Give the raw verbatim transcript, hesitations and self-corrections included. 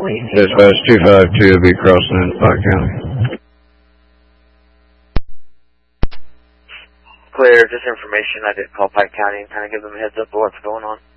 Dispatch two five two will be crossing into Pike County. Clear, just information. I did call Pike County and kind of give them a heads up of what's going on.